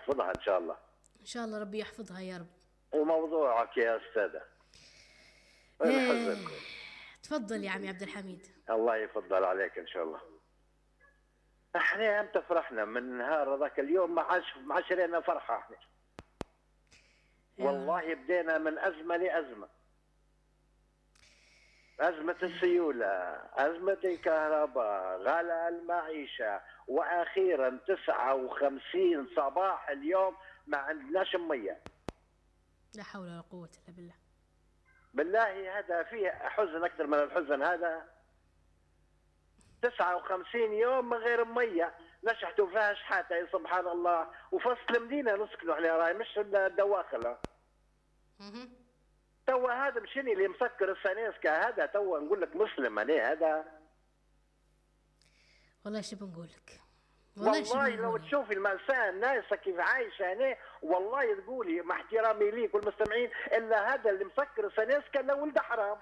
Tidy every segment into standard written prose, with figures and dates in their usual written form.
يحفظها إن شاء الله. إن شاء الله ربي يحفظها يا رب. وموضوعك يا أستاذة الحزن. تفضل يا عمي عبد الحميد. الله يفضل عليك إن شاء الله. احنا امتى فرحنا من نهار ذاك اليوم؟ ما عادش لنا فرحة احنا. والله بدينا من أزمة لأزمة. أزمة السيولة، أزمة الكهرباء، غلاء المعيشة، وأخيرا 59 صباح اليوم ما عندناش مية. لا حول ولا قوة إلا بالله. بالله هذا فيه حزن أكثر من الحزن هذا. 59 يوم من غير مية، نشحتوا فيها شحاتة يا سبحان الله. وفصل المدينة نسكنوا احنا راي مش الدواخل. توا هذا مشيني اللي مسكر السانيسكا هذا توا نقول لك مسلم عليه هذا. والله شو بنقول لك؟ والله لو تشوفي المأساة الناس كيف عايشة هنا والله تقولي مع احترامي ليك والمستمعين إلا هذا اللي مسكر السانيسكا إلا ولد حرام.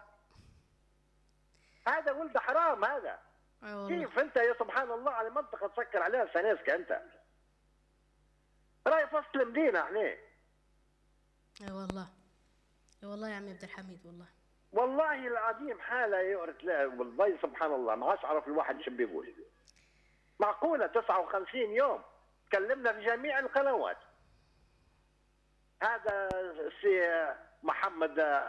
هذا ولد حرام هذا. كيف أنت يا سبحان الله على منطقة تسكر عليها سانيسكا أنت؟ راي فصل مدينة عليه. اي والله يا والله يا عمي عبد الحميد والله العظيم حالة يورث له والله سبحان الله. ما عادش عرف الواحد شو بيقول. معقولة 59 يوم تكلمنا في جميع القنوات. هذا السي محمد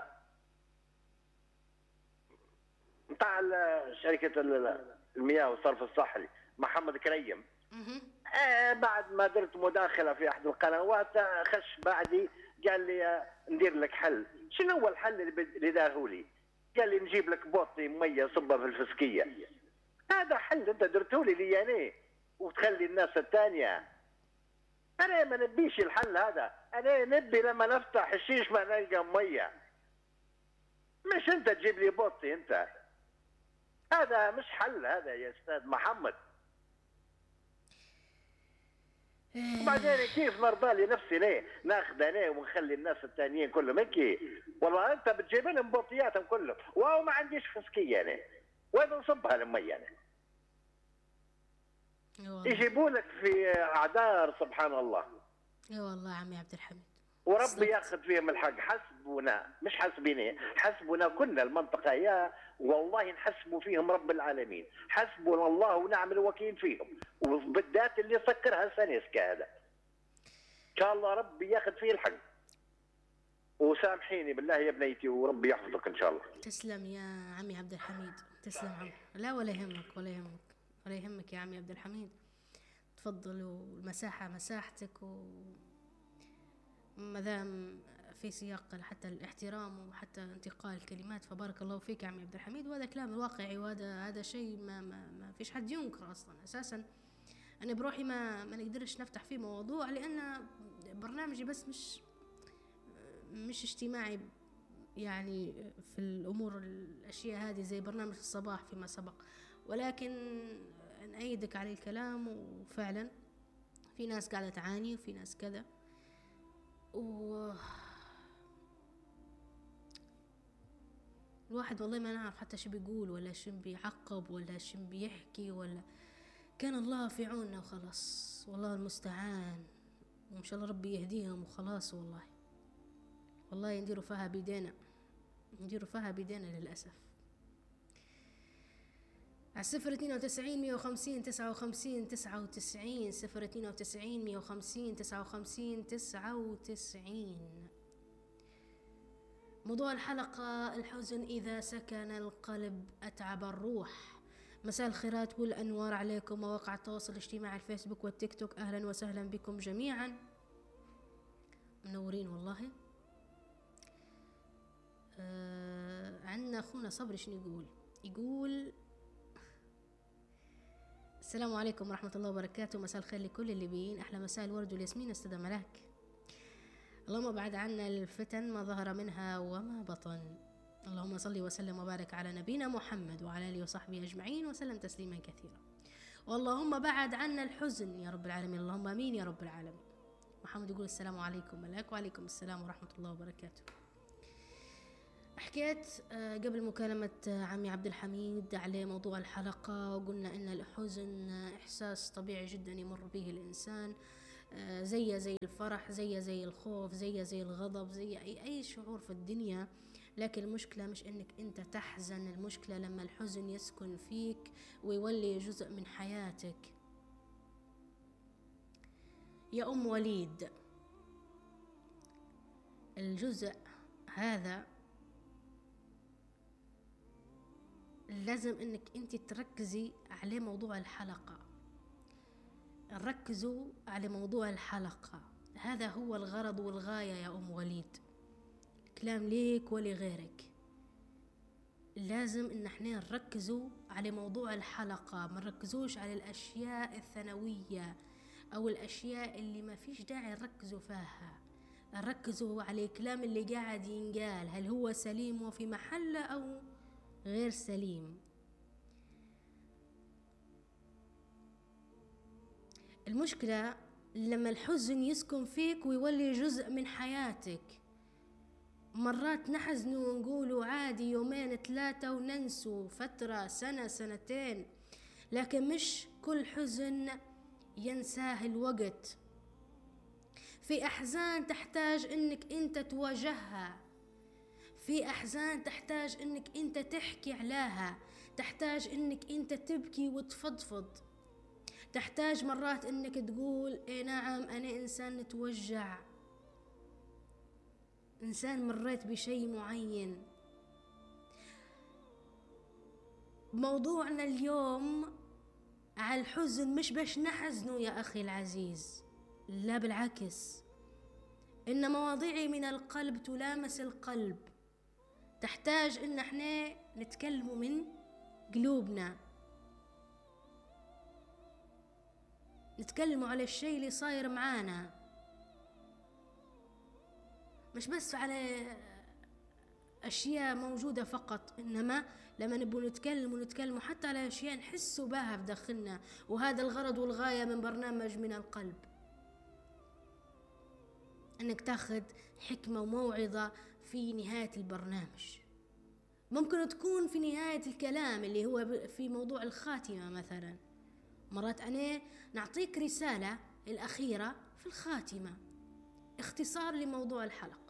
بتاع شركة المياه والصرف الصحي محمد كريم بعد ما درت مداخلة في أحد القنوات خش بعدي قال لي ندير لك حل. شنو هو الحل اللي داره لي؟ قال لي نجيب لك بوطي مية صبها في الفسكية. هذا حل انت درته لي انا وتخلي الناس الثانية. انا ما نبيش الحل هذا. انا نبي لما نفتح الشيش ما نلقى مية. مش انت تجيب لي بوطي انت. هذا مش حل هذا يا استاذ محمد. وبعدين كيف نرضى لنفسي ليه؟ ناخذ انا ونخلي الناس الثانيين كلهم هيك. والله انت بتجيب لهم بوطياتهم كلهم واو ما عنديش فسكيه انا. وين نصبها المية انا؟ يجيبوا لك في اعذار سبحان الله. اي والله عمي عبد الحميد. وربي ياخذ فيهم الحق. حسبنا مش حسبيني حسبنا كنا المنطقه يا والله نحسبوا فيهم رب العالمين. حسبنا الله ونعم الوكيل فيهم وبالذات اللي سكرها سانيسكا هذا. ان شاء الله ربي ياخذ فيه الحق. وسامحيني بالله يا بنيتي وربي يحفظك ان شاء الله. تسلم يا عمي عبد الحميد. تسلم عمي. لا ولا يهمك ولا يهمك ولا يهمك يا عمي عبد الحميد. تفضل والمساحة مساحتك ومدام في سياق حتى الاحترام وحتى انتقاء الكلمات فبارك الله فيك يا عمي عبد الحميد. وهذا كلام الواقعي وهذا شيء ما فيش حد ينكر اصلا. اساسا انا بروحي ما نقدرش نفتح فيه موضوع لان برنامجي بس مش اجتماعي يعني في الامور الاشياء هذه زي برنامج الصباح فيما سبق. ولكن نأيدك على الكلام وفعلا في ناس قاعدة تعاني وفي ناس كذا الواحد والله ما نعرف حتى شو بيقول ولا شو بيعقب ولا شو بيحكي ولا كان الله في عوننا وخلاص. والله المستعان وإن شاء الله ربي يهديهم وخلاص. والله ينديروا فيها بيدينا للأسف. على 092 150 59 99 092 150 59 99. موضوع الحلقة الحزن إذا سكن القلب أتعب الروح. مساء الخيرات والأنوار عليكم مواقع التواصل الاجتماعي الفيسبوك والتيك توك. أهلا وسهلا بكم جميعا منورين والله. عندنا أخونا صبري شنو يقول السلام عليكم ورحمة الله وبركاته. مساء الخير لكل اللي بيين. أحلى مساء الورد والياسمين أستاذ ملاك. اللهم بعد عنا الفتن ما ظهر منها وما بطن. اللهم صل وسلم وبارك على نبينا محمد وعلى آله وصحبه أجمعين وسلم تسليما كثيرا. واللهم بعد عنا الحزن يا رب العالمين. اللهم آمين يا رب العالمين. محمد يقول السلام عليكم ملاك. وعليكم السلام ورحمة الله وبركاته. حكيت قبل مكالمة عمي عبد الحميد على موضوع الحلقة وقلنا إن الحزن إحساس طبيعي جدا يمر به الإنسان زي الفرح، زي الخوف، زي الغضب، زي أي شعور في الدنيا. لكن المشكلة مش إنك أنت تحزن، المشكلة لما الحزن يسكن فيك ويولي جزء من حياتك. يا أم وليد، الجزء هذا لازم إنك أنت تركزي عليه. موضوع الحلقة، ركزوا على موضوع الحلقة، هذا هو الغرض والغاية يا أم وليد. كلام ليك ولغيرك، لازم إن احنا نركزوا على موضوع الحلقة، ما نركزوش على الأشياء الثانوية أو الأشياء اللي ما فيش داعي نركزوا فيها. ركزوا على الكلام اللي قاعد ينقال، هل هو سليم وفي محله أو غير سليم. المشكلة لما الحزن يسكن فيك ويولي جزء من حياتك. مرات نحزن ونقولوا عادي يومين 3 وننسوا فترة، سنة، سنتين، لكن مش كل حزن ينساه الوقت. في أحزان تحتاج إنك أنت تواجهها، في أحزان تحتاج إنك أنت تحكي عليها، تحتاج إنك أنت تبكي وتفضفض، تحتاج مرات إنك تقول إيه نعم أنا إنسان نتوجع، إنسان مريت بشيء معين. موضوعنا اليوم على الحزن مش باش نحزنوا يا أخي العزيز، لا بالعكس، إن مواضيعي من القلب تلامس القلب، تحتاج إن احنا نتكلموا من قلوبنا، نتكلموا على الشيء اللي صاير معانا، مش بس على أشياء موجودة فقط، إنما لما نبغوا نتكلموا حتى على أشياء نحسوا بها في داخلنا. وهذا الغرض والغاية من برنامج من القلب، أنك تاخذ حكمة وموعظة في نهاية البرنامج. ممكن تكون في نهاية الكلام اللي هو في موضوع الخاتمة مثلا. مرات أنا نعطيك رسالة الأخيرة في الخاتمة، اختصار لموضوع الحلقة.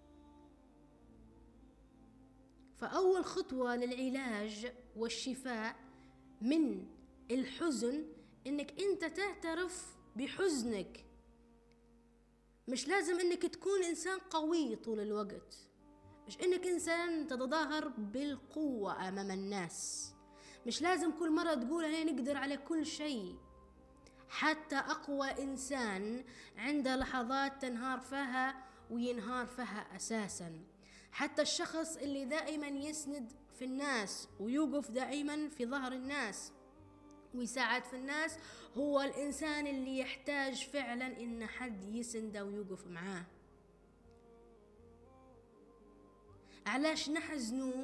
فأول خطوة للعلاج والشفاء من الحزن إنك أنت تعترف بحزنك. مش لازم إنك تكون إنسان قوي طول الوقت، مش إنك إنسان تتظاهر بالقوة أمام الناس، مش لازم كل مرة تقول أنا نقدر على كل شيء. حتى أقوى إنسان عنده لحظات تنهار فيها وينهار فيها أساساً. حتى الشخص اللي دائما يسند في الناس ويوقف دائما في ظهر الناس ويساعد في الناس، هو الإنسان اللي يحتاج فعلا إن حد يسنده ويوقف معاه. علاش نحزنوا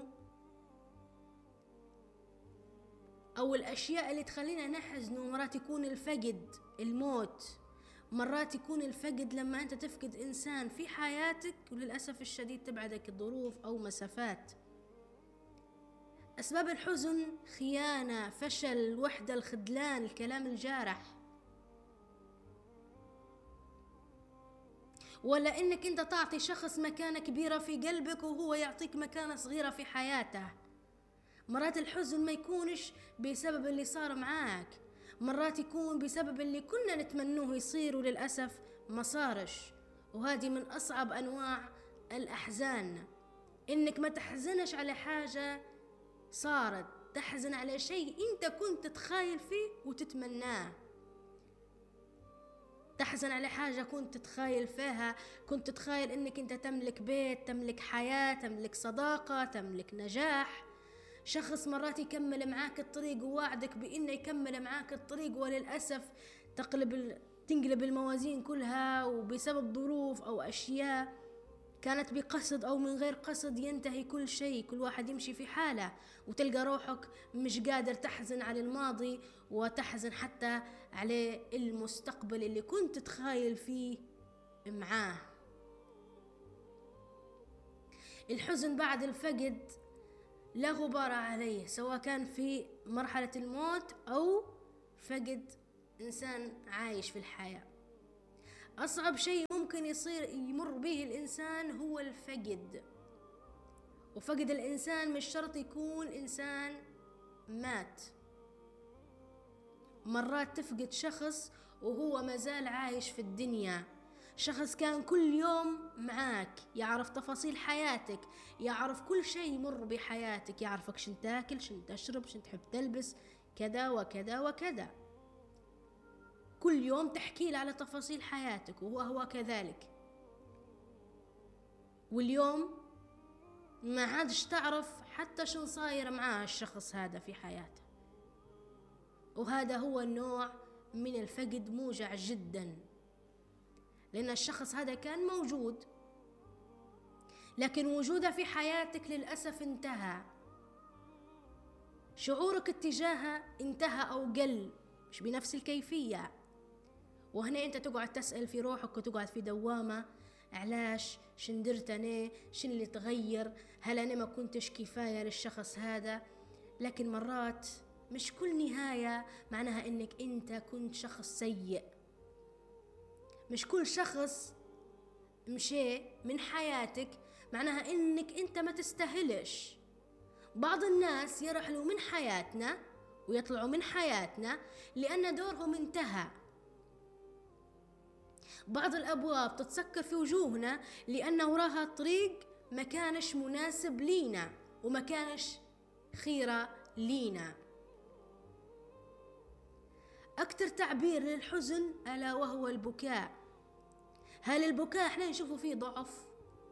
أو الأشياء اللي تخلينا نحزنوا؟ مرات يكون الفقد، الموت، مرات يكون الفقد لما أنت تفقد إنسان في حياتك وللأسف الشديد تبعدك الظروف أو مسافات. أسباب الحزن خيانة، فشل، الوحدة، الخذلان، الكلام الجارح، ولا إنك أنت تعطي شخص مكانة كبيرة في قلبك وهو يعطيك مكانة صغيرة في حياته. مرات الحزن ما يكونش بسبب اللي صار معاك، مرات يكون بسبب اللي كنا نتمنوه يصير وللأسف ما صارش. وهذه من أصعب أنواع الأحزان، إنك ما تحزنش على حاجة صارت، تحزن على شيء أنت كنت تتخيل فيه وتتمناه. تحزن على حاجة كنت تتخيل فيها، كنت تتخيل إنك أنت تملك بيت، تملك حياة، تملك صداقة، تملك نجاح. شخص مرات يكمل معاك الطريق ووعدك بإنه يكمل معاك الطريق، وللأسف تنقلب الموازين كلها، وبسبب ظروف أو أشياء كانت بقصد أو من غير قصد ينتهي كل شيء، كل واحد يمشي في حاله، وتلقى روحك مش قادر تحزن على الماضي وتحزن حتى على المستقبل اللي كنت تخايل فيه معاه. الحزن بعد الفقد لا غبار عليه، سواء كان في مرحلة الموت أو فقد إنسان عايش في الحياة. أصعب شيء ممكن يمر به الإنسان هو الفقد. وفقد الإنسان مش شرط يكون إنسان مات، مرات تفقد شخص وهو مازال عايش في الدنيا، شخص كان كل يوم معاك، يعرف تفاصيل حياتك، يعرف كل شيء يمر بحياتك، يعرفك شن تاكل، شن تشرب، شن تحب تلبس، كذا وكذا وكذا، كل يوم تحكي له على تفاصيل حياتك وهو كذلك. واليوم ما عادش تعرف حتى شن صاير معاه الشخص هذا في حياته. وهذا هو النوع من الفقد موجع جدا، لأن الشخص هذا كان موجود، لكن وجوده في حياتك للأسف انتهى، شعورك اتجاهه انتهى أو قل، مش بنفس الكيفية. وهنا أنت تقعد تسأل في روحك وتقعد في دوامة، علاش؟ شن درت أنا؟ شن اللي تغير؟ هل أنا ما كنتش كفاية للشخص هذا؟ لكن مرات مش كل نهاية معناها إنك أنت كنت شخص سيء، مش كل شخص مشي من حياتك معناها إنك أنت ما تستاهلش. بعض الناس يرحلوا من حياتنا ويطلعوا من حياتنا لأن دورهم انتهى. بعض الأبواب تتسكر في وجوهنا لأن وراها طريق ما كانش مناسب لينا وما كانش خيرة لينا. أكتر تعبير للحزن ألا وهو البكاء. هل البكاء احنا نشوفه فيه ضعف؟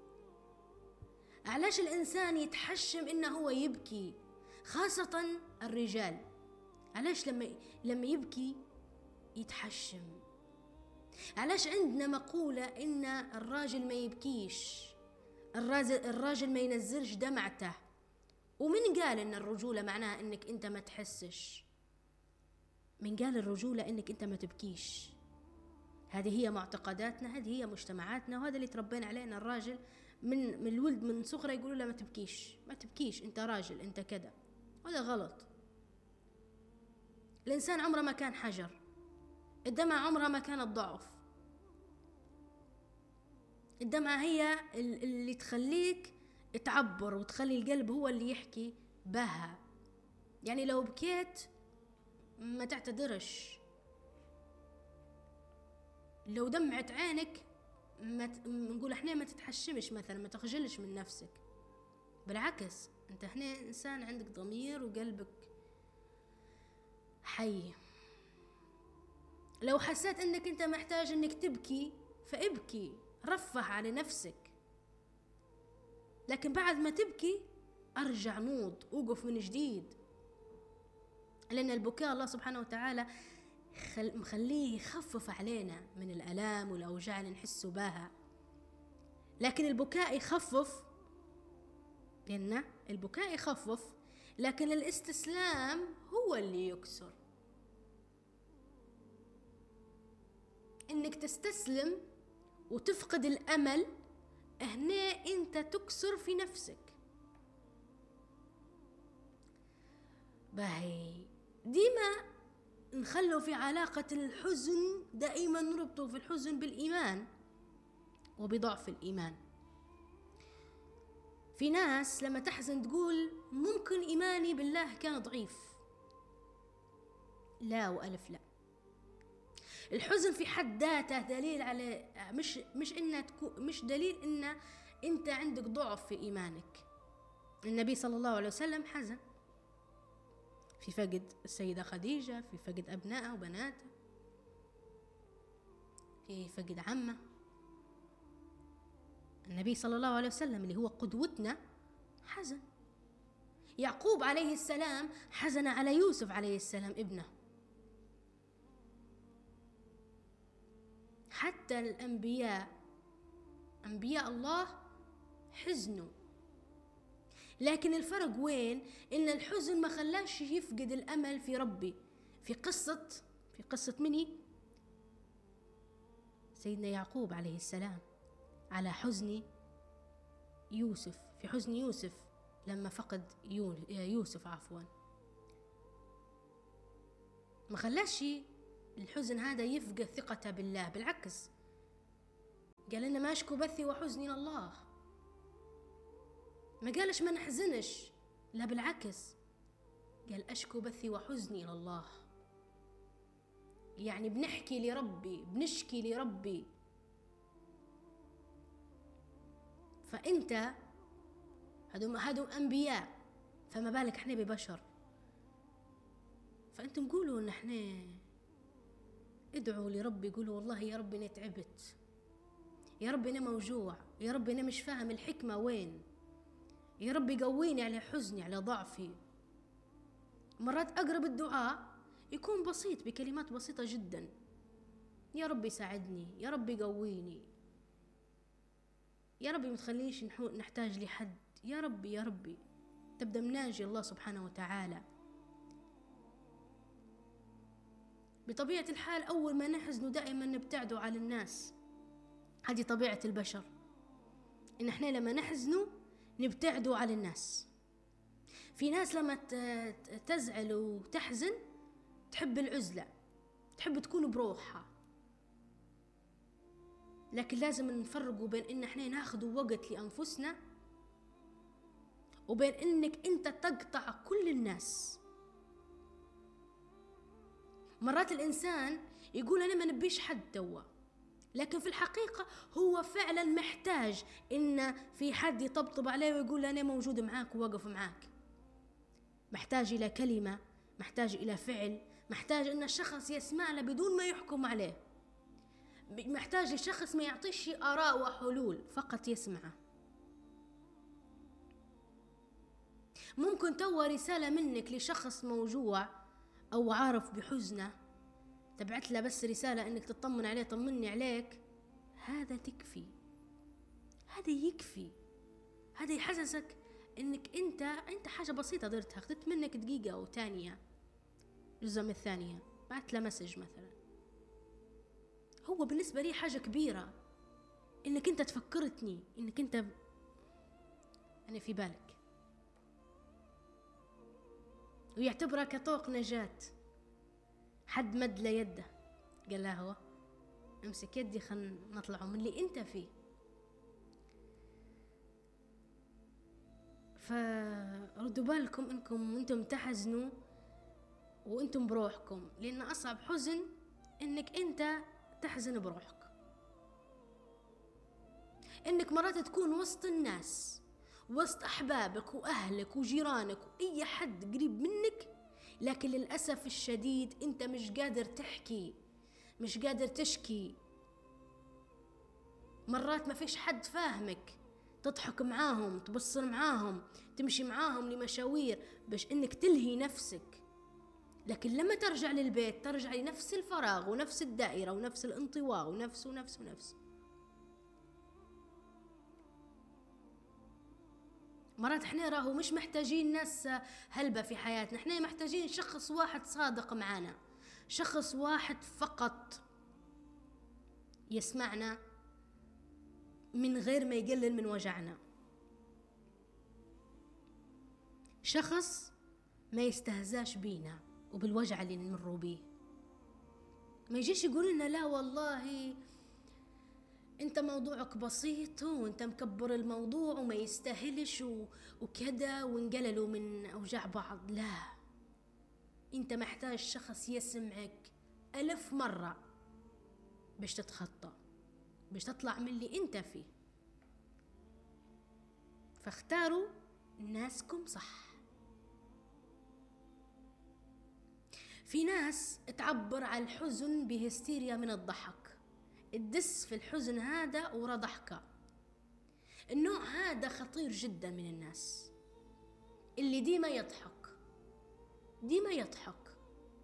علاش الإنسان يتحشم إنه هو يبكي، خاصة الرجال؟ علاش لما يبكي يتحشم؟ علاش عندنا مقولة إن الراجل ما يبكيش، الراجل ما ينزلش دمعته؟ ومن قال إن الرجولة معناها إنك أنت ما تحسش؟ من قال الرجولة إنك أنت ما تبكيش؟ هذه هي معتقداتنا، هذه هي مجتمعاتنا، وهذا اللي تربينا عليه. إن الراجل من الولد من صغره يقولوا له ما تبكيش، ما تبكيش، أنت راجل، أنت كذا. وهذا غلط. الإنسان عمره ما كان حجر، الدمعة عمرها ما كانت ضعف. الدمعة هي اللي تخليك تعبر وتخلي القلب هو اللي يحكي بها. يعني لو بكيت ما تعتذرش، لو دمعت عينك نقول احنا ما تتحشمش مثلا، ما تخجلش من نفسك، بالعكس انت هنا انسان عندك ضمير وقلبك حي. لو حسيت انك انت محتاج انك تبكي فابكي، رفه على نفسك، لكن بعد ما تبكي ارجع نوض، اوقف من جديد. لأن البكاء الله سبحانه وتعالى مخليه يخفف علينا من الألام والأوجاع اللي نحسوا بها. لكن البكاء يخفف، لأن البكاء يخفف، لكن الاستسلام هو اللي يكسر. إنك تستسلم وتفقد الأمل، هنا أنت تكسر في نفسك. باهي ديما نخلوا في علاقة الحزن، دائما نربطه في الحزن بالإيمان وبضعف الإيمان. في ناس لما تحزن تقول ممكن إيماني بالله كان ضعيف. لا وألف لا. الحزن في حد ذاته دليل على مش دليل إن أنت عندك ضعف في إيمانك. النبي صلى الله عليه وسلم حزن في فقد السيدة خديجة، في فقد أبنائها وبناتها، في فقد عمه. النبي صلى الله عليه وسلم اللي هو قدوتنا حزن. يعقوب عليه السلام حزن على يوسف عليه السلام ابنه. حتى الأنبياء، أنبياء الله حزنوا. لكن الفرق وين؟ إن الحزن ما خلاش يفقد الأمل في ربي. في قصة مني؟ سيدنا يعقوب عليه السلام على حزن يوسف، في حزن يوسف لما فقد يوسف ما خلاش الحزن هذا يفقد ثقته بالله، بالعكس قال إنما أشكو بثي وحزني إلى الله. ما قالش ما نحزنش، لا بالعكس، قال أشكو بثي وحزني إلى الله. يعني بنحكي لربي، بنشكي لربي. فأنت هادو أنبياء، فما بالك احنا ببشر. فأنتم قولوا إن احنا ادعوا لربي، قولوا والله يا رب أنا تعبت، يا رب أنا موجوع، يا رب أنا مش فاهم الحكمة وين، يا رب قويني على حزني على ضعفي. مرات أقرب الدعاء يكون بسيط بكلمات بسيطة جدا، يا رب ساعدني، يا رب قويني، يا ربي متخليش نحتاج لحد، يا ربي يا ربي. تبدأ مناجي الله سبحانه وتعالى. بطبيعة الحال أول ما نحزن دائما نبتعدوا على الناس، هذه طبيعة البشر، إن إحنا لما نحزنوا نبتعدوا على الناس. في ناس لما تزعل وتحزن تحب العزلة، تحب تكون بروحها. لكن لازم نفرقوا بين إن إحنا ناخذ وقت لأنفسنا وبين إنك أنت تقطع كل الناس. مرات الإنسان يقول أنا ما نبيش حد توا، لكن في الحقيقة هو فعلا محتاج إن في حد يطبطب عليه ويقول أنا موجود معاك وواقف معاك. محتاج إلى كلمة، محتاج إلى فعل، محتاج إن الشخص يسمع له بدون ما يحكم عليه، محتاج لشخص ما يعطيش آراء وحلول، فقط يسمعه. ممكن توا رسالة منك لشخص موجوع أو عارف بحزنه، تبعت له بس رسالة إنك تطمن عليه، طمني عليك، هذا تكفي، هذا يكفي، هذا يحسسك إنك أنت حاجة بسيطة درتها، أخذت منك دقيقة أو ثانية، جزء من الثانية، بعت له مسج مثلا. هو بالنسبة لي حاجة كبيرة إنك أنت تفكرتني، إنك أنت أنا في بالك، ويعتبرها كطوق نجاة. حد مد له يده قال له هو امسك يدي خلنا نطلعوا من اللي انت فيه. فردوا بالكم انكم انتم تحزنوا وانتم بروحكم، لان اصعب حزن انك انت تحزن بروحك، انك مرات تكون وسط الناس، وسط احبابك واهلك وجيرانك واي حد قريب منك، لكن للأسف الشديد أنت مش قادر تحكي، مش قادر تشكي. مرات ما فيش حد فاهمك، تضحك معاهم، تبصر معاهم، تمشي معاهم لمشاوير باش إنك تلهي نفسك. لكن لما ترجع للبيت ترجع لنفس الفراغ ونفس الدائرة ونفس الانطواء ونفس ونفس ونفس. مرات احنا راهو مش محتاجين ناس هلبة في حياتنا، احنا محتاجين شخص واحد صادق معنا، شخص واحد فقط يسمعنا من غير ما يقلل من وجعنا، شخص ما يستهزاش بينا وبالوجع اللي نمروا بيه، ما يجيش يقول لنا لا والله انت موضوعك بسيط وانت مكبر الموضوع وما يستاهلش وكذا ونقللوا من اوجاع بعض. لا، انت محتاج شخص يسمعك 1000 مرة باش تتخطى، باش تطلع من اللي انت فيه. فاختاروا ناسكم صح. في ناس تعبر عن الحزن بهستيريا من الضحك، الدس في الحزن هذا ورا ضحكة. النوع هذا خطير جدا من الناس، اللي ديما يضحك، ديما يضحك،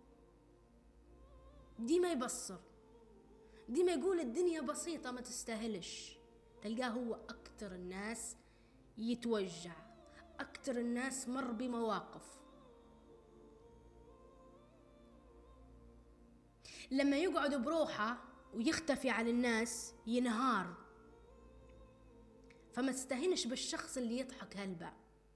ديما يبصر، ديما يقول الدنيا بسيطة ما تستاهلش. تلقاه هو أكتر الناس يتوجع، أكتر الناس مر بمواقف. لما يقعد بروحه ويختفي عن الناس ينهار. فما تستهينش بالشخص اللي يضحك هلبا،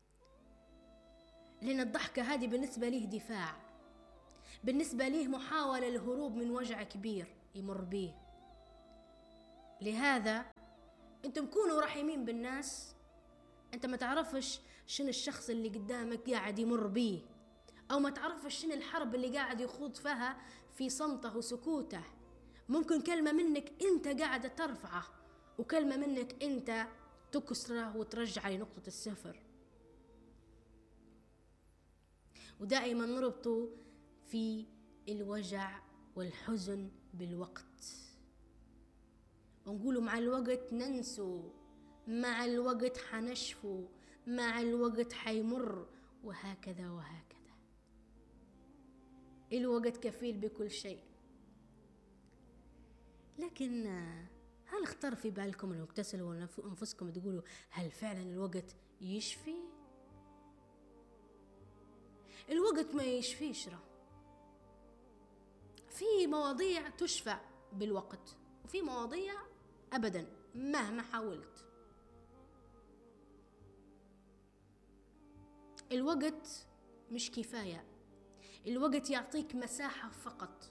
لأن الضحكة هذه بالنسبة ليه دفاع، بالنسبة ليه محاولة للهروب من وجع كبير يمر به. لهذا انتم كونوا رحيمين بالناس. انت ما تعرفش شنو الشخص اللي قدامك قاعد يمر بيه، او ما تعرفش شنو الحرب اللي قاعد يخوض فيها في صمته وسكوته. ممكن كلمة منك انت قاعدة ترفعه، وكلمة منك انت تكسره وترجع لنقطة الصفر. ودائما نربطه في الوجع والحزن بالوقت، ونقولوا مع الوقت ننسو، مع الوقت حنشفو، مع الوقت حيمر، وهكذا وهكذا. الوقت كفيل بكل شيء. لكن هل اختار في بالكم انكم تسألوا انفسكم تقولوا هل فعلا الوقت يشفي؟ الوقت ما يشفيش. في مواضيع تشفى بالوقت، وفي مواضيع ابدا مهما حاولت. الوقت مش كفاية، الوقت يعطيك مساحة فقط،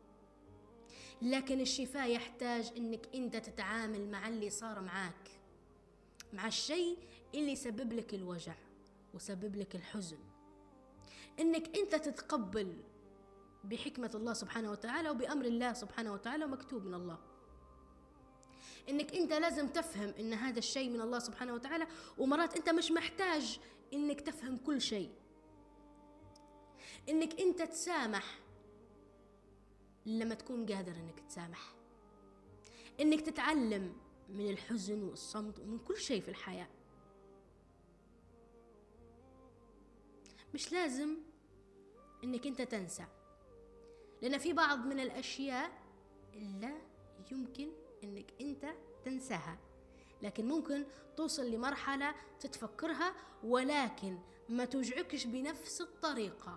لكن الشفاء يحتاج انك انت تتعامل مع اللي صار معاك، مع الشيء اللي سبب لك الوجع وسبب لك الحزن. انك انت تتقبل بحكمة الله سبحانه وتعالى وبأمر الله سبحانه وتعالى ومكتوب من الله. انك انت لازم تفهم ان هذا الشيء من الله سبحانه وتعالى، ومرات انت مش محتاج انك تفهم كل شيء. انك انت تسامح لما تكون قادر انك تسامح، انك تتعلم من الحزن والصمت ومن كل شيء في الحياة. مش لازم انك انت تنسى، لان في بعض من الاشياء لا يمكن انك انت تنساها، لكن ممكن توصل لمرحلة تتفكرها ولكن ما توجعكش بنفس الطريقة.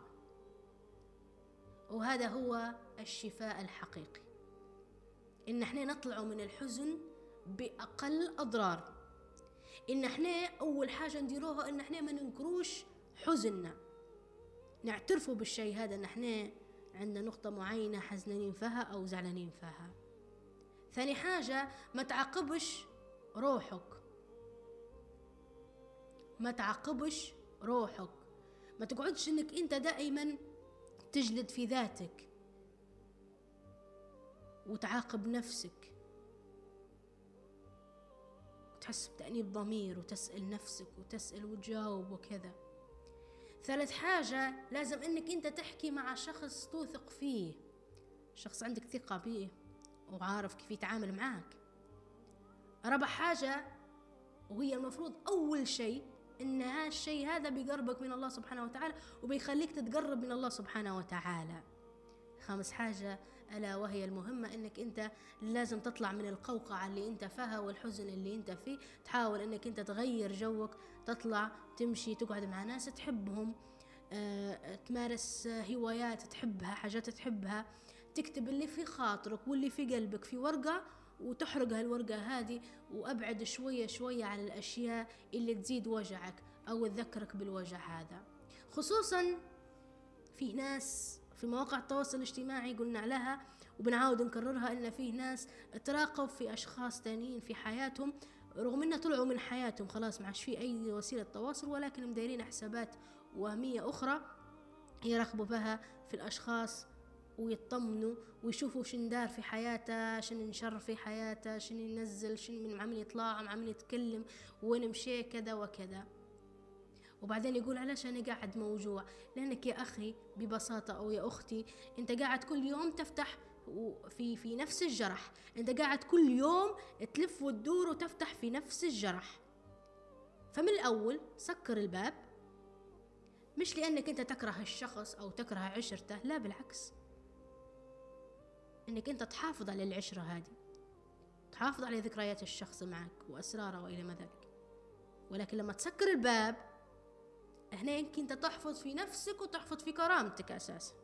وهذا هو الشفاء الحقيقي، إن احنا نطلع من الحزن بأقل أضرار. إن احنا أول حاجة نديروها إن احنا ما ننكروش حزننا، نعترفوا بالشيء هذا، إن احنا عندنا نقطة معينة حزنانين فيها أو زعلانين فيها. ثاني حاجة ما تعاقبش روحك، ما تعاقبش روحك، ما تقعدش إنك أنت دائما تجلد في ذاتك وتعاقب نفسك وتحس بتأنيب ضمير وتسأل نفسك وتسأل وتجاوب وكذا. ثالث حاجة لازم انك انت تحكي مع شخص توثق فيه، شخص عندك ثقة به وعارف كيف يتعامل معاك. رابع حاجة وهي المفروض أول شيء، إن هالشيء هذا بيقربك من الله سبحانه وتعالى وبيخليك تتقرب من الله سبحانه وتعالى. خامس حاجة ألا وهي المهمة، إنك أنت لازم تطلع من القوقعة اللي أنت فيها والحزن اللي أنت فيه. تحاول إنك أنت تغير جوك، تطلع تمشي، تقعد مع ناس تحبهم، تمارس هوايات تحبها، حاجات تحبها، تكتب اللي في خاطرك واللي في قلبك في ورقة وتحرق هالورقة هذه، وأبعد شوية شوية على الأشياء اللي تزيد وجعك أو تذكرك بالوجع هذا. خصوصا في ناس في مواقع التواصل الاجتماعي قلنا لها وبنعاود نكررها، إن فيه ناس تراقب في أشخاص تانيين في حياتهم، رغم إن طلعوا من حياتهم خلاص ما عادش في أي وسيلة تواصل، ولكن مدايرين حسابات وهمية أخرى يراقبوا بها في الأشخاص ويطمنوا ويشوفوا شن دار في حياته، شن انشر في حياته، شن ينزل، شن من عمل يطلع، من عمل يتكلم، وين مشي كذا وكذا. وبعدين يقول علاش أنا قاعد موجوع؟ لأنك يا أخي ببساطة أو يا أختي أنت قاعد كل يوم تفتح في نفس الجرح، أنت قاعد كل يوم تلف وتدور وتفتح في نفس الجرح. فمن الأول سكر الباب، مش لأنك أنت تكره الشخص أو تكره عشرته، لا بالعكس، انك انت تحافظ على العشرة هذه، تحافظ على ذكريات الشخص معك واسراره والى ما ذلك. ولكن لما تسكر الباب هنا انك انت تحفظ في نفسك وتحفظ في كرامتك اساسا.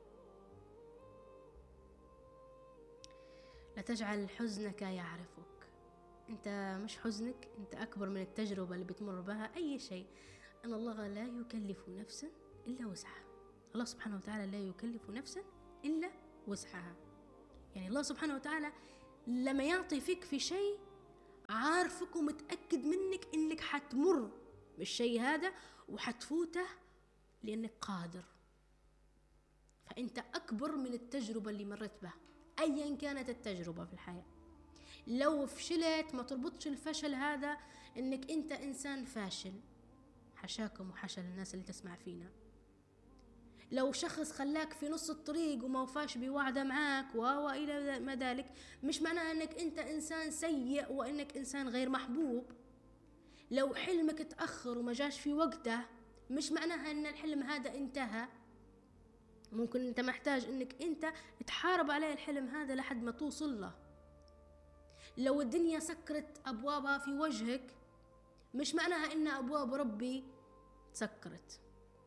لا تجعل حزنك يعرفك، انت مش حزنك، انت اكبر من التجربة اللي بتمر بها اي شيء. ان الله لا يكلف نفسا الا وسعها، الله سبحانه وتعالى لا يكلف نفسا الا وسعها. يعني الله سبحانه وتعالى لما يعطي فيك في شيء عارفك ومتأكد منك انك حتمر بالشيء هذا وحتفوته لانك قادر. فانت اكبر من التجربة اللي مرت بها ايا كانت التجربة في الحياة. لو فشلت ما تربطش الفشل هذا انك انت انسان فاشل، حشاكم وحشا الناس اللي تسمع فينا. لو شخص خلاك في نص الطريق وما وفاش بوعده معاك والى ما ذلك، مش معناها انك انت انسان سيء وانك انسان غير محبوب. لو حلمك تأخر وما جاش في وقته، مش معناها ان الحلم هذا انتهى. ممكن انت محتاج انك انت تحارب عليه الحلم هذا لحد ما توصل له. لو الدنيا سكرت ابوابها في وجهك، مش معناها ان ابواب ربي سكرت.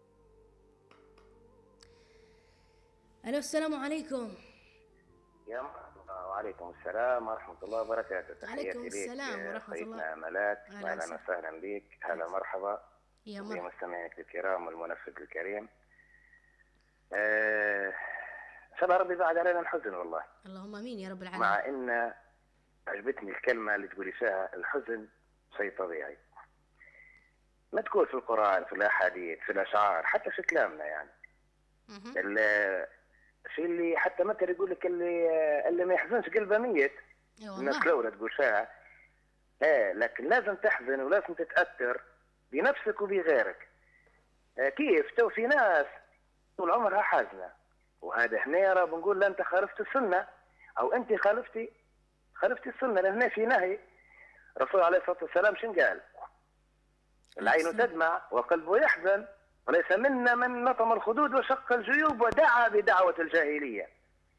الو، السلام عليكم. يا مرحبا. وعليكم السلام ورحمة الله وبركاته. عليكم السلام ورحمة الله. سيدنا ملاك، أهلا وسهلا بك. هلا مرحبا يا مرحبا بمستمعينك الكرام والمنفذ الكريم. شاء ربي بعد علينا الحزن والله. اللهم امين يا رب العالمين. مع ان عجبتني الكلمة اللي تقولي فيها الحزن شيء طبيعي، ما تقول في القرآن، في الأحاديث، في الأشعار، حتى في كلامنا يعني. الشيء اللي حتى مثل يقول لك اللي ما يحزنش قلبه ميت. الناس الأولى تقول فيها لكن لازم تحزن ولازم تتأثر بنفسك وبغيرك. كيف تو في ناس طول عمرها حازنة، وهذا هنا راه بنقول لا انت خالفت السنة او انت خالفتي السنة، لان هنا في نهي. الرسول عليه الصلاة والسلام شن قال؟ العين تدمع وقلبه يحزن، وليس منا من نطم الخدود وشق الجيوب ودعا بدعوة الجاهلية.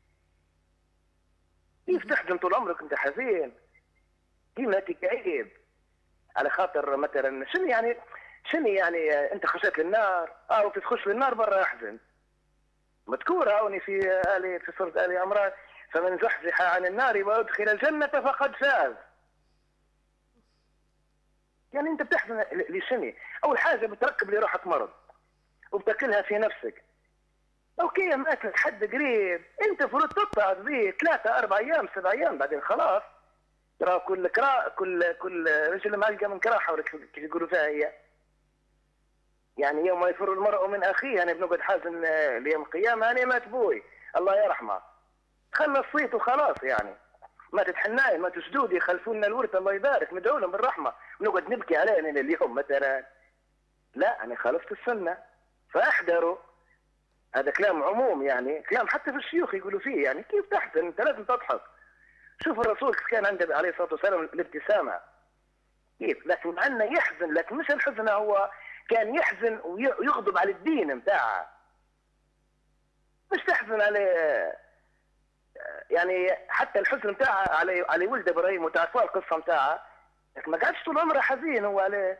كيف تحزن طول عمرك انت حزين؟ ديما تكعيب على خاطر مثلا شنو يعني انت خشيت للنار وتخش للنار برا احزن. مذكورة هوني في سورة آل عمران، فمن زحزح عن النار وادخل الجنة فقد فاز. يعني انت بتحزن لشنو؟ اول حاجة بتركب لي روحك مرض وبتاكلها في نفسك. اوكي ماكلك حد قريب، انت فرض تقطع به 3 4 ايام 7 ايام، بعدين خلاص ترى كل رجل ما يلقى من كراحه، ولا كيف يقولوا فيها هي. يعني يوم يفر المرء من اخيه، يعني بنقعد حازن ليوم القيامه، انا مات بوي الله يرحمه، خلى الصيت وخلاص. يعني ما تتحناي ما تسجودي يخلفونا الورث الله يبارك، ندعو لهم بالرحمه ونقعد نبكي علينا اليوم مثلا. لا انا خالفت السنه فاحذروا. هذا كلام عموم، يعني كلام حتى في الشيوخ يقولوا فيه. يعني كيف تحزن؟ انت لازم تضحك. شوف الرسول كان عنده عليه الصلاه والسلام الابتسامه كيف، لكن مع انه يحزن، لكن مش الحزن هو كان يحزن ويغضب على الدين متاعه، مش تحزن على يعني حتى الحزن متاعه على ولد ابراهيم، وتعرفوا القصه متاعه، لكن ما قعدش طول عمره حزين هو عليه.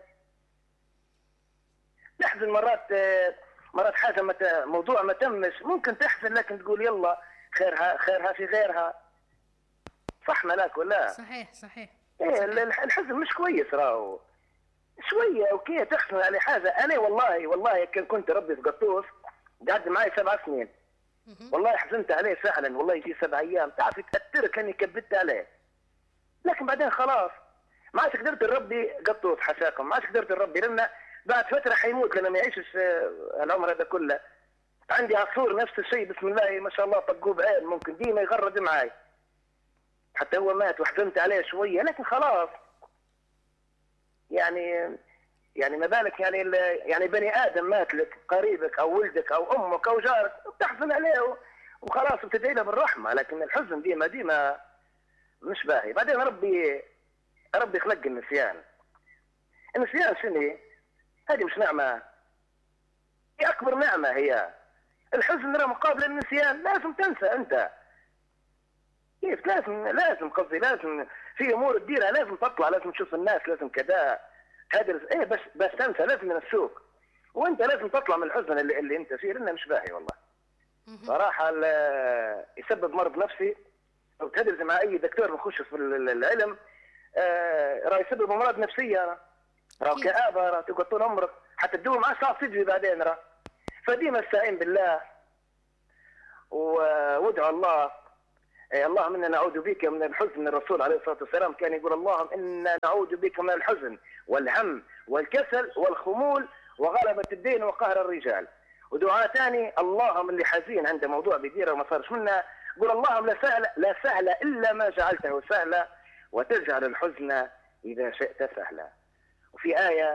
تحزن مرات حاجه موضوع ما تمش، ممكن تحزن لكن تقول يلا خيرها في غيرها. صح ملاك ولا؟ صحيح. الحزن مش كويس راهو شويه. اوكي تحزن على حاجه. انا والله كنت ربي في قطوف قعد معي 7 سنين، والله حزنت عليه فعلا. والله يجي 7 ايام تعرف تاثرك اني كبدت عليه، لكن بعدين خلاص ما عادش قدرت نربي قطوف حشاكم، ما عادش قدرت نربي، لان بعد فتره حيموت لانه ما يعيشش العمر هذا كله. عندي عصفور نفس الشيء بسم الله ما شاء الله، طقوب عين ممكن ديما يغرد معي، حتى هو مات وحزنت عليه شويه، لكن خلاص يعني ما بالك يعني بني ادم مات لك، قريبك او ولدك او امك او جارك، بتحزن عليه وخلاص بتدعي له بالرحمه. لكن الحزن ديما مش باهي. بعدين ربي خلق النسيان شنو؟ هذه مش نعمه، هي اكبر نعمه. هي الحزن راه مقابل النسيان. لازم تنسى انت كيف، لازم قصدي لازم في امور تديرها، لازم تطلع، لازم تشوف الناس، لازم كذا تدرس بس تنسى، لازم نسوق، وانت لازم تطلع من الحزن اللي انت فيه، لانه مش باهي والله صراحه. يسبب مرض نفسي. لو تدرس مع اي دكتور بخش في العلم راه يسبب امراض نفسيه، راه كآبه، راه تقعد طول عمرك حتى تدور معاه صعب تجري بعدين راه. فديما استعين بالله وادعو الله اللهم إنا نعوذ بك من الحزن. الرسول عليه الصلاة والسلام كان يقول اللهم إنا نعوذ بك من الحزن والهم والكسل والخمول وغلبة الدين وقهر الرجال. ودعاء ثاني اللهم اللي حزين عنده موضوع بيديره وما صارش منه، قول اللهم لا سهل إلا ما جعلته سهلا وتجعل الحزن إذا شئت سهلا. وفي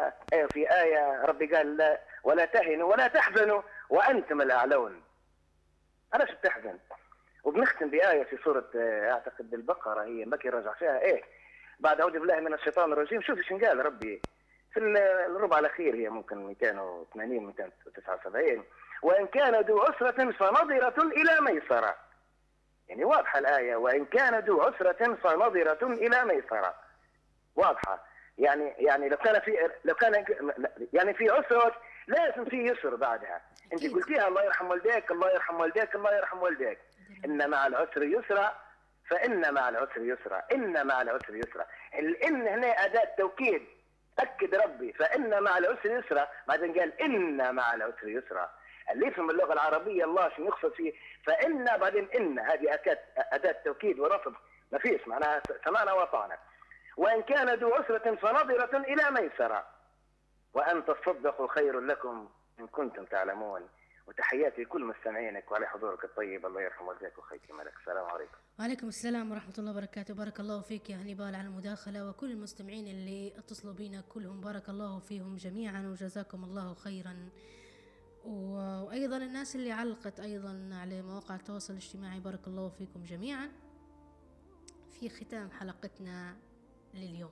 آية ربي قال لا ولا تهنوا ولا تحزنوا وأنتم الأعلون. علاش تحزن؟ وبنختم بآية في سورة أعتقد البقرة، هي مكي راجع فيها بعد أعوذ بالله من الشيطان الرجيم. شوف ايش قال ربي في الربع الأخير، هي ممكن 280 279، وإن كان ذو عسرة فنظرة إلى ميسرة. يعني واضحة الآية، وإن كان ذو عسرة فنظرة إلى ميسرة، واضحة. يعني لو كان يعني في عسرة لازم في يسر بعدها. انت قلتيها الله يرحم والديك الله يرحم والديك الله يرحم والديك، ان مع العسر يسرا فان مع العسر يسرا، ان مع العسر يسرا. الان هنا اداة توكيد، اكد ربي فان مع العسر يسرا، بعدين قال ان مع العسر يسرا. اللي يفهم اللغه العربيه الله شنو يقصد فيه فان بعدين ان، هذه اداة توكيد ورفض، ما فيش معناها سمعنا وطعنا. وان كان ذو عسرة فنظرة الى ميسرة وان تصدقوا خير لكم إن كنتم تعلمون. وتحياتي لكل مستمعينك وعلى حضورك الطيب. الله يرحم والديك وخيتي ملك. السلام عليكم. وعليكم السلام ورحمة الله وبركاته. بارك الله فيك يا هنيبال على المداخلة، وكل المستمعين اللي اتصلوا بينا كلهم بارك الله فيهم جميعا وجزاكم الله خيرا. وأيضا الناس اللي علقت أيضا على مواقع التواصل الاجتماعي بارك الله فيكم جميعا. في ختام حلقتنا لليوم،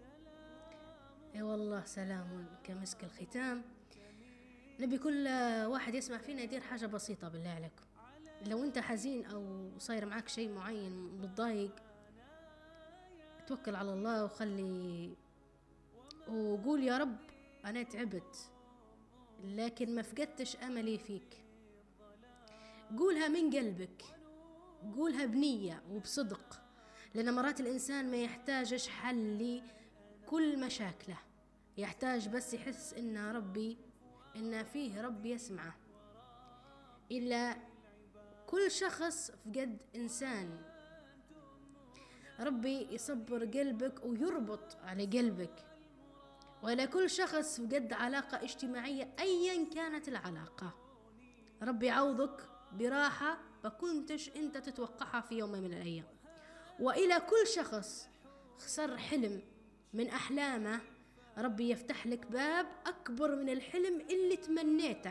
اي والله سلام كمسك الختام. نبي كل واحد يسمع فينا يدير حاجة بسيطة بالله عليكم. لو انت حزين او صاير معاك شيء معين متضايق، توكل على الله وقول يا رب انا تعبت لكن ما فقدتش املي فيك. قولها من قلبك، قولها بنية وبصدق، لان مرات الانسان ما يحتاجش حل لكل مشاكله، يحتاج بس يحس إن فيه رب يسمعه. إلا كل شخص فقد إنسان، ربي يصبر قلبك ويربط على قلبك. وإلى كل شخص فقد علاقة اجتماعية أيا كانت العلاقة، ربي يعوضك براحة ما كنتش أنت تتوقعها في يوم من الأيام. وإلى كل شخص خسر حلم من أحلامه، ربي يفتح لك باب أكبر من الحلم اللي تمنيته.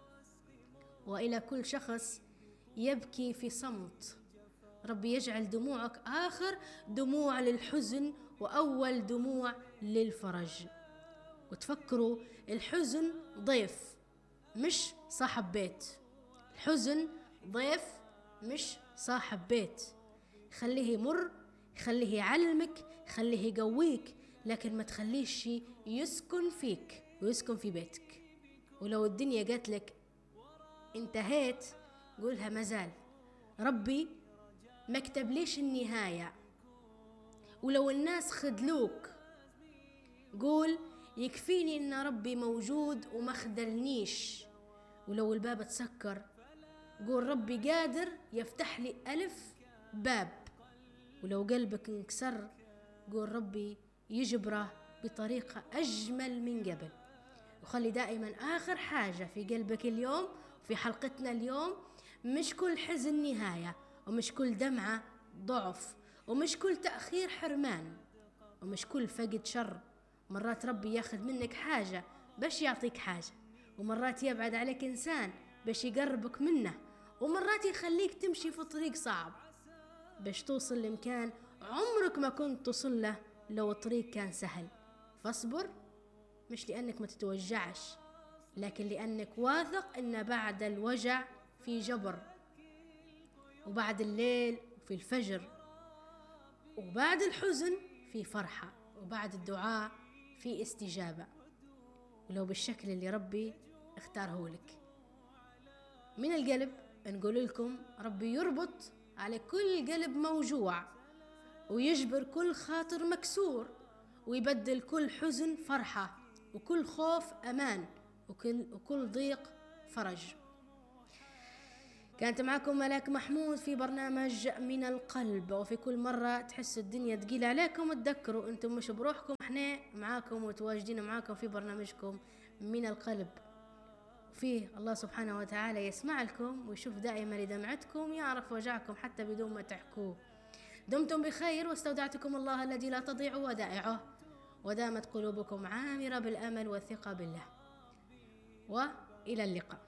وإلى كل شخص يبكي في صمت، ربي يجعل دموعك آخر دموع للحزن وأول دموع للفرج. وتفكروا الحزن ضيف مش صاحب بيت، الحزن ضيف مش صاحب بيت. خليه يمر، خليه يعلمك، خليه يقويك، لكن ما تخليش يسكن فيك ويسكن في بيتك. ولو الدنيا قالت لك انتهيت، قولها مازال ربي ما كتبليش النهاية. ولو الناس خذلوك، قول يكفيني ان ربي موجود وما خذلنيش. ولو الباب تسكر، قول ربي قادر يفتح لي 1000 باب. ولو قلبك انكسر، قول ربي يجبره بطريقة أجمل من قبل. وخلي دائما آخر حاجة في قلبك اليوم في حلقتنا اليوم، مش كل حزن نهاية، ومش كل دمعة ضعف، ومش كل تأخير حرمان، ومش كل فقد شر. مرات ربي ياخذ منك حاجة باش يعطيك حاجة، ومرات يبعد عليك إنسان باش يقربك منه، ومرات يخليك تمشي في طريق صعب باش توصل لمكان عمرك ما كنت توصل له لو الطريق كان سهل. فاصبر، مش لأنك ما تتوجعش، لكن لأنك واثق إن بعد الوجع في جبر، وبعد الليل في الفجر، وبعد الحزن في فرحة، وبعد الدعاء في استجابة. ولو بالشكل اللي ربي اختاره لك. من القلب نقول لكم ربي يربط على كل قلب موجوع، ويجبر كل خاطر مكسور، ويبدل كل حزن فرحة، وكل خوف أمان، وكل ضيق فرج. كانت معكم ملاك محمود في برنامج من القلب. وفي كل مرة تحس الدنيا تقيلة عليكم تذكروا انتم مش بروحكم، احنا معاكم وتواجدين معاكم في برنامجكم من القلب. فيه الله سبحانه وتعالى يسمع لكم ويشوف دائما لدمعتكم، يعرف وجعكم حتى بدون ما تحكوه. دمتم بخير واستودعتكم الله الذي لا تضيع ودائعه، ودامت قلوبكم عامرة بالأمل والثقة بالله، وإلى اللقاء.